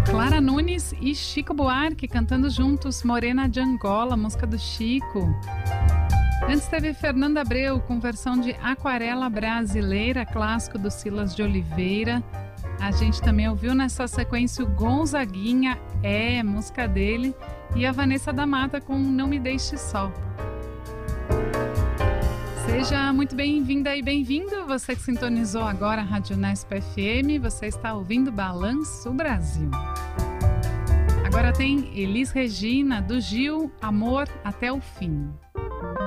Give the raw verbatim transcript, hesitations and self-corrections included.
Clara Nunes e Chico Buarque cantando juntos Morena de Angola, música do Chico. Antes teve Fernanda Abreu com versão de Aquarela Brasileira, clássico do Silas de Oliveira. A gente também ouviu nessa sequência o Gonzaguinha, é, música dele. E a Vanessa da Mata com Não Me Deixe Só. Seja muito bem-vinda e bem-vindo, você que sintonizou agora a Rádio Unesp F M, você está ouvindo Balanço Brasil. Agora tem Elis Regina, do Gil, Amor até o Fim.